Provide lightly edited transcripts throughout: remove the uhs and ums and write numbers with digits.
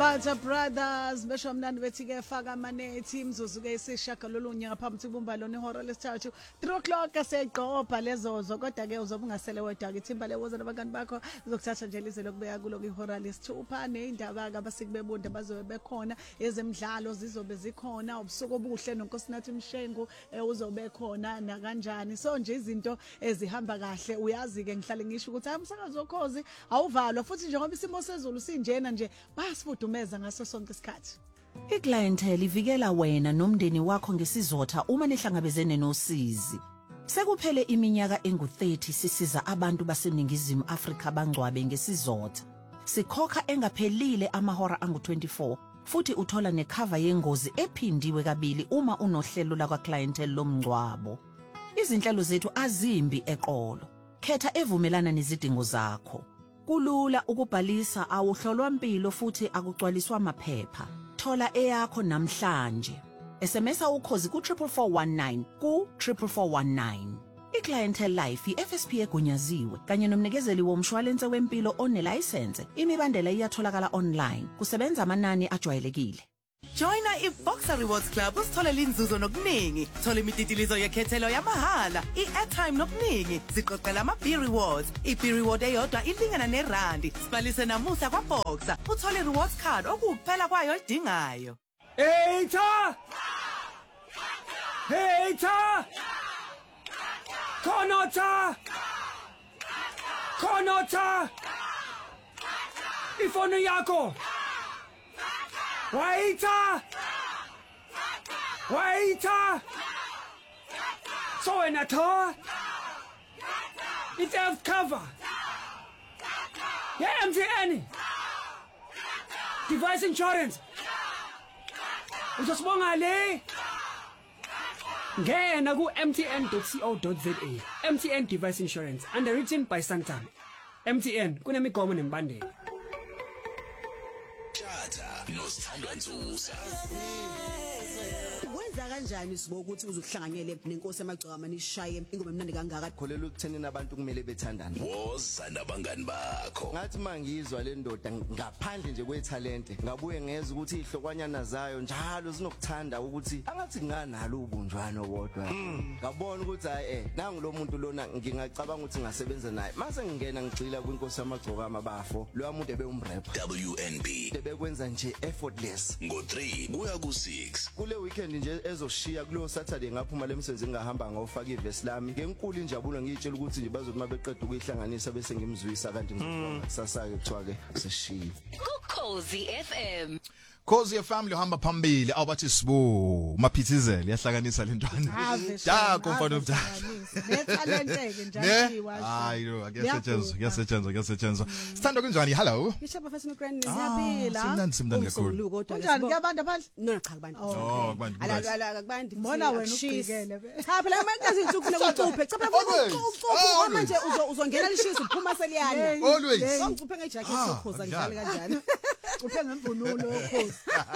Mbatha Brothers besho mnandi bethi ke faka amanethi imzuzu ke isishagalolunye ngaphambi kwibumba lona ihora lesithathu 3 o'clock aseqopha lezozo kodwa ke uzobe ungasele wedwa ke Thimba lewoza nabangani bakho uzokuthatha nje lize lokubeka kulo ihora lesithupha neindaba ke abasikubebonda bazobe bekhona ezemidlalo zizobe zikhona ubusuku obuhle nonkosinathi Mshengu uzobe khona na kanjani so nje izinto ezihamba kahle uyazi ke ngihlale ngisho ukuthi umsakazo wokhozi awuvalwa futhi njengoba isimo sezulu sinjena nje basifudumeza ngaso sonke isikhathi. Iclientele ivikela wena nomndeni wakho ngesizotha uma nihlangabezene nosizi. Sekuphele iminyaka engu30 sisiza abantu baseningizimu Afrika bangcwabe ngesizotha. Sikhokha engaphelile amahora angu24 futhi uthola necover yengozi ephindiwe kabili uma unohlelo la clientele lomngcwabo. Izinhlelo zethu azimbi eqolo. Khetha evumelana nezidingo zakho. Kulula ukubhalisa awuhlolwa impilo futhi akugcwaliswa amaphepha. Thola eyakho namhlanje. SMS ukhozi ku 44419 ku 44419. Iclientele Life iFSP egunyaziwe kanye nomnikezeli womshwalense wempilo onelicense. Imibandela iyatholakala online. Kusebenza amanani ajwayelekile. Joina iBoxer Rewards Club usitholela inzuzo nokuningi. Thola imititilizo yekhethelo yamahala, i-airtime nokuningi. Ziqoqela ama-B rewards. I-B reward eyodwa ilingana nerandi. Sibalise namuhla kwaBoxer. Uthole i-rewards card okuphela kwayo idingayo. Hater! Hater! Konota! Konota! Ifoni yako! Waiter! Waiter! So in a tour? It's health cover. Yeah, MTN. Device insurance. Uzosibonga le. Ngena ku mtn.co.za. MTN Device Insurance underwritten by Santam. MTN kunemigomo nembandela. Nosithandwa Nzusa. Wenza kanjani sibo ukuthi uzohlanganyele nenkosi emagcwama nishaye ingoma emnandi kangaka? Kholela ukuthenini abantu kumele bethandane. Woza nabangani bakho. Ngathi mangizwa le ndoda ngaphandle nje kwetalente ngabuye ngeza ukuthi ihlokwanyana zayo njalo zinokuthanda ukuthi angathi nganalo ubunjwano bodwa. Ngabona ukuthi hayi nangu lo muntu lona ngingacabanga ukuthi ngasebenza naye. Mase ngingena ngigcila kwinkosi yamagcwama abafo. Lo muntu ebewumrap. WNB. Ebekwenza nje effortless. Ngo3 kuya ku6. Kule weekend nje ezoshiya kulo Saturday ngaphuma lemsebenzi ngahamba ngofaka ivesi lami ngenkulu injabulo ngiyitshela ukuthi nje bazothi mabeqeda ukuyihlanganisa bese ngimzwisa kanti ngizwa kusasa ke kuthiwa ke seshiya Ukhozi FM. Khosi yefamily uhamba phambili awubathi sibo maphithizele yahlanganisa lentwana jako mfana omdala Nethalenteke njangiwa hayi no akuyasetshenzwa sithanda kunjani hello Ngishaba fast no grand ngiyaphila simnandi kakhulu kunjani kuyabanda abadla no cha kubantu kubantu ala kubantu mbona wena uqhikele cha phela manje ngizokufuna ukucuphe cha phela ucuphe manje uzongena lishisa uphuma seliyana always ngicuphe ngejacket sokhoza ngidlale kanjani uphe ngemvunulo yokhozi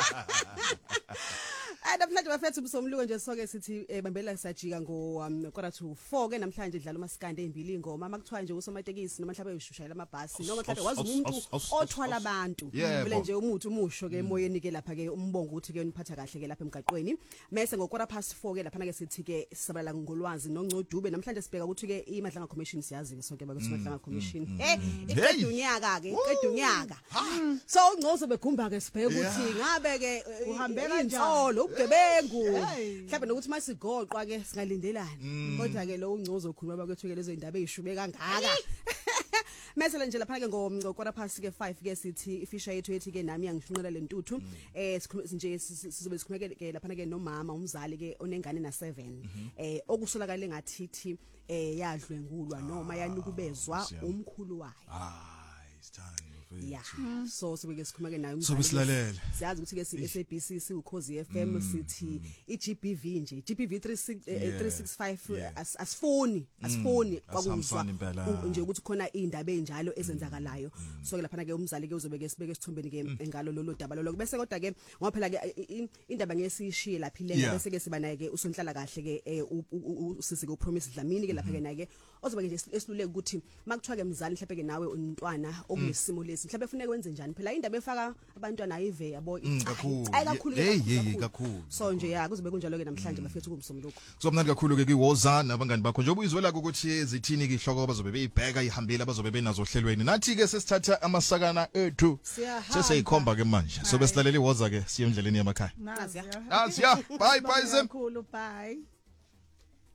namhlanje bafethu busomluko nje soke sithi bambela sajika ngo 4 ke namhlanje idlala umasikande ezimbili ingoma makuthiwa nje usomatekisi noma mhlawumbe ushushayela amabhasi noma mhlawumbe wazi umuntu othwala abantu vele nje umuthi umusho ke emoyeni ke lapha ke umbongo ukuthi ke uniphatha kahle ke lapha emgaqweni mase ngo 4:04 ke lapha ke sithi ke sisabela ngolwazi noNcodube namhlanje sibheka ukuthi ke imadlanga commission siyazi ke sonke bakuthi imadlanga commission iqeda unyaka ke iqeda unyaka so uNcozo begumba ke sibheka ukuthi ngabe ke uhambeka kanjani ubugebengu mhlawumbe nokuthi masigoqwa ke singalindelani kodwa ke lo uNcozo okhuluma bakwethu ke lezo indaba ezishube kangaka Mesela nje lapha ke ngo 5:15 ke sithi ifisha yethu ethi ke nami yangishinqela lentuthu sikhuluma nje sizobe sikhuluma ke lapha ke nomama umzali ke onengane na7 okusolakala ngathithi yadlwengulwa noma yanukubezwa umkhulu wayo sithando yeah so sibe ke sikhuluma ke nayo so bisilalela siyazi ukuthi ke SABC siukhozi FM sithi iGBV nje GBV 365 asifoni kwakuzwa nje ukuthi khona indaba enjalo ezenzakalayo so ke lapha ke umzali ke uzobe ke sibeke sithombeni ke engalo lolo daba lolo bese kodwa ke ngoba phela ke indaba ngesishiye lapha ilenga bese ke siba naye ke usonhlala kahle ke usisi ke upromise Dlamini ke lapha ke naye ke ozobe nje esiluleke ukuthi makuthiwa ke mzali mhlawumbe ke nawe untwana okunesimo lesi ukuthi mhlawumbe kufanele wenze njani phela indaba efaka abantwana ayive yabo kakhulu. Kakhulu. So nje ya kuzobe kunjalo ke namhlanje bafethu kumsomluko Somnandi kakhulu ke kiwoza nabangani bakho njengoba uyizwela ukuthi zithini ke ihloko abazobe beyibheka ihambile abazobe benazo ohlelweni nathi ke sesithatha amasakana ethu seseyikhomba ke manje so besilalela iwoza ke siye endleleni yamakhaya Nazi ya. Bye bye Zim Kakhulu bye.